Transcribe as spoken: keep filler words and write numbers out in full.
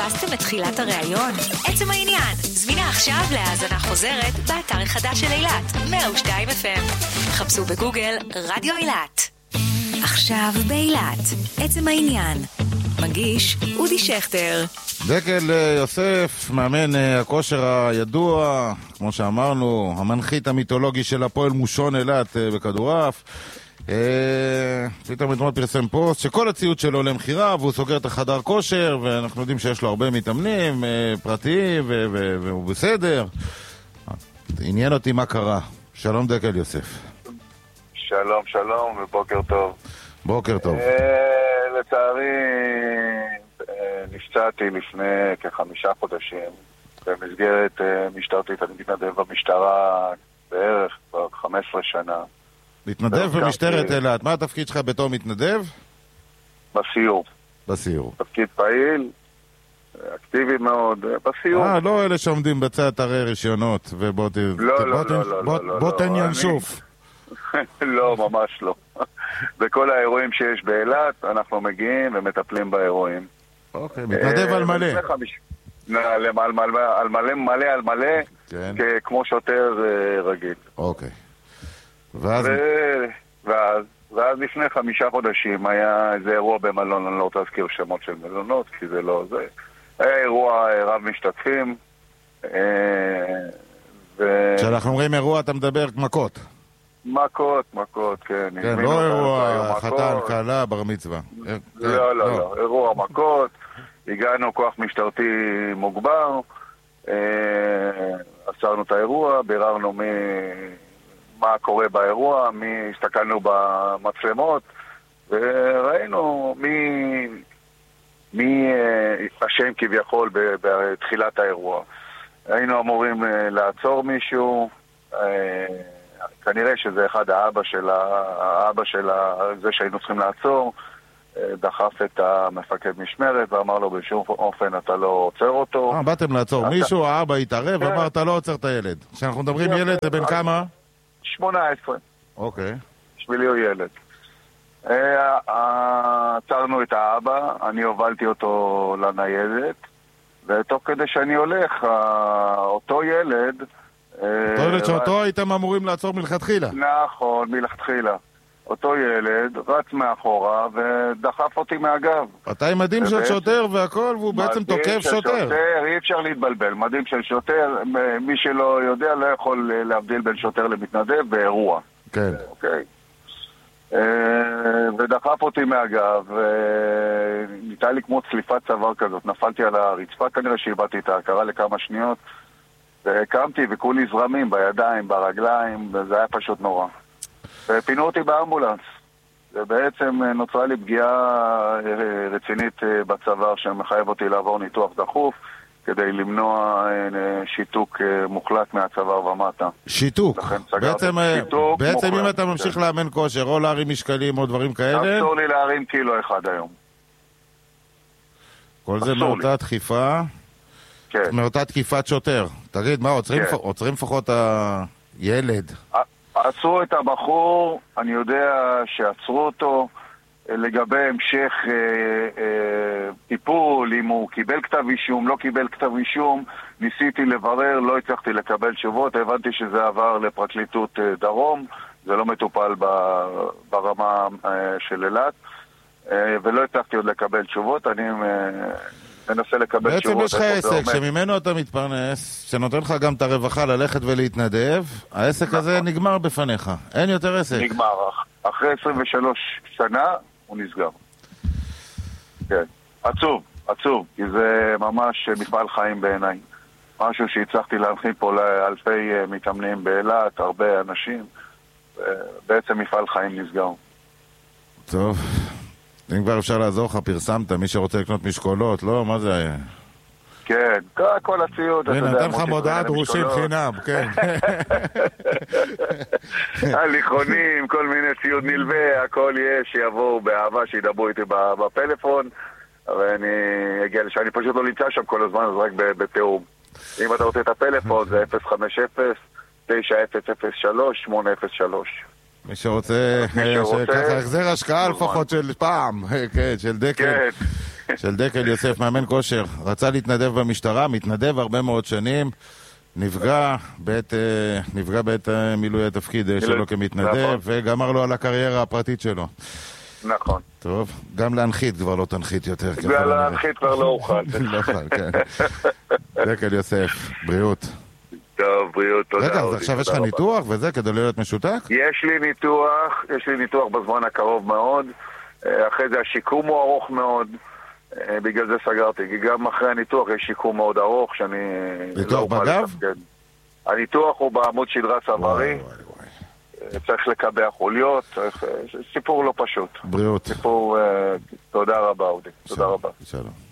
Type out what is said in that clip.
פסתם את תחילת הראיון? עצם העניין. זמינה עכשיו להאזנה חוזרת באתר החדש של אילת, מאה ושתיים אף אם. חפשו בגוגל רדיו אילת. עכשיו באילת. עצם העניין. מגיש אודי שכטר. דקל יוסף, מאמן הכושר הידוע, כמו שאמרנו, המנחית המיתולוגי של הפועל מושון אילת בכדורעף. פתאום אתמול פרסם פוסט שכל הציוד שלו למחירה והוא סוגר את החדר כושר, ואנחנו יודעים שיש לו הרבה מתאמנים פרטיים והוא בסדר. עניין אותי מה קרה. שלום דקל יוסף. שלום שלום ובוקר טוב. בוקר טוב. לצערי נפצעתי לפני כחמישה חודשים במסגרת משטרתית. אני מתנדב במשטרה בערך כבר חמש עשרה שנה. מתנדב במשטרת אילת. מה התפקיד שלך בתור מתנדב? בסיור. בסיור. תפקיד פעיל, אקטיבי מאוד, בסיור. אה, לא אלה שעומדים בצד הרי רישיונות ובוא ת... לא, לא, לא, לא. בוא תן ינשוף. לא, ממש לא. בכל האירועים שיש באילת, אנחנו מגיעים ומטפלים באירועים. אוקיי, מתנדב על מלא. על מלא, מלא על מלא, כמו שוטר רגיל. אוקיי. ואז... ואז, ואז לפני חמישה חודשים היה איזה אירוע במלון, אני לא רוצה להזכיר שמות של מלונות, כי זה לא זה. היה אירוע רב משתתפים. כשאנחנו אומרים אירוע, אתה מדבר מכות. מכות, מכות, כן. כן, לא אירוע חתן, קהלה, בר מצווה. לא, לא, לא. אירוע מכות. הגענו כוח משטרתי מוגבר. עצרנו את האירוע, ביררנו מי... מה קורה באירוע, מי הסתכלנו במצלמות וראינו מי מי אשם כביכול בתחילת האירוע. היינו אמורים לעצור מישהו, כנראה שזה אחד האבא של האבא של זה שהיינו צריכים לעצור, דחף את המפקד משמרת ואמר לו בשום אופן אתה לא עוצר אותו. אה, באתם לעצור מישהו, האבא התערב ואמר אתה לא עוצר את הילד. כשאנחנו מדברים ילד זה בין כמה? שמונה עשרה. אוקיי. בשבילי הוא ילד. עצרנו את האבא, אני הובלתי אותו לניידת, ותוך כדי שאני הולך, אותו ילד... אותו ילד שאותו הייתם אמורים לעצור מלכתחילה. נכון, מלכתחילה. אותו ילד רץ מאחורה ודחף אותי מהגב. אתה עם מדים של שוטר והכל, והוא בעצם תוקף שוטר. אי אפשר להתבלבל. מדים של שוטר, מי שלא יודע לא יכול להבדיל בין שוטר למתנדב באירוע. כן. אוקיי. ודחף אותי מהגב, וניתה לי כמו צליפת צוואר כזאת. נפלתי על הרצפה, כנראה שאיבדתי את ההכרה לכמה שניות, וקמתי וכולי זרמים בידיים, ברגליים, וזה היה פשוט נורא. ופינו אותי באמבולנס. ובעצם נוצרה לי פגיעה רצינית בצוואר שמחייב אותי לעבור ניתוח דחוף כדי למנוע שיתוק מוחלט מהצוואר ומטה. שיתוק? בעצם, שיתוק בעצם מוחלט, אם אתה ממשיך כן. לאמן כושר או להרים משקלים או דברים כאלה? אסור לי להרים קילו אחד היום. כל זה מאותה דחיפה? כן. מאותה תקיפת שוטר. תגיד, מה, עוצרים, כן. עוצרים לפחות הילד? עצרו את הבחור, אני יודע שעצרו אותו לגבי המשך אה, אה, טיפול, אם הוא קיבל כתב אישום, לא קיבל כתב אישום, ניסיתי לברר, לא הצלחתי לקבל תשובות, הבנתי שזה עבר לפרקליטות אה, דרום, זה לא מטופל ב, ברמה אה, של אילת, אה, ולא הצלחתי עוד לקבל תשובות, אני... אה, מנסה לקבל בעצם תשובות. בעצם יש לך עסק שממנו אתה מתפרנס, שנותן לך גם את הרווחה ללכת ולהתנדב, העסק נכון. הזה נגמר בפניך, אין יותר עסק. נגמר, אחרי עשרים ושלוש שנה הוא נסגר. כן, עצוב, עצוב, כי זה ממש מפעל חיים בעיניי. משהו שהצלחתי להנחית פה לאלפי מתאמנים באילת, הרבה אנשים, בעצם מפעל חיים נסגר. טוב. אם כבר אפשר לעזור לך, פרסמת, מי שרוצה לקנות משקולות, לא? מה זה היה? כן, כל הציוד. הנה, נתן לך מודעת דרושים חינם, כן. הליכונים, כל מיני ציוד נלווה, הכל יש, שיבואו באהבה, שידברו איתי בפלאפון, ואני אגיע לשם, אני פשוט לא נמצא שם כל הזמן, אז רק בתיאום. אם אתה רוצה את הפלאפון, זה אפס חמש אפס תשע אפס אפס שלוש שמונה אפס שלוש. מי שרוצה, ככה החזר השקעה לפחות של פעם, כן, של דקל. של דקל יוסף, מאמן כושר. רצה להתנדב במשטרה, מתנדב הרבה מאוד שנים, נפגע בעת, נפגע בעת מילוי התפקיד שלו כמתנדב, וגמר לו על הקריירה הפרטית שלו. נכון. טוב, גם להנחית כבר לא תנחית יותר. גם להנחית כבר לא אוכל. לא אוכל, כן. דקל יוסף, בריאות. טוב, בריאות, תודה. רגע, אז עכשיו יש לך ניתוח וזה כדי להיות משותק? יש לי ניתוח, יש לי ניתוח בזמן הקרוב מאוד. אחרי זה השיקום הוא ארוך מאוד. בגלל זה סגרתי, כי גם אחרי הניתוח יש שיקום מאוד ארוך שאני... ניתוח בגב? הניתוח הוא בעמוד שדרה צווארי. צריך לקבע חוליות, צריך... סיפור לא פשוט. בריאות. סיפור... תודה רבה, אודי. תודה רבה. שלום.